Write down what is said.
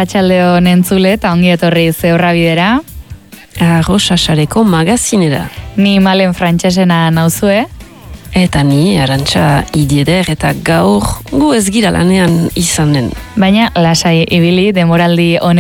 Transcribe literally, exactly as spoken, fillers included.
Arratsaldeon entzule eta ongi etorri Zeurra bidera. Arrosasareko magazinera. Ni Malen Frantsesena nauzue. Eta ni Arantxa Idieder eta gaur gu ez gira lanean izanen. Baina lasai ibili demoraldi honen